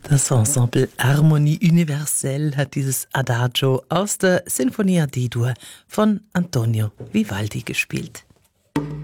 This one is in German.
Das Ensemble Harmonie Universelle hat dieses Adagio aus der Sinfonia D-Dur von Antonio Vivaldi gespielt.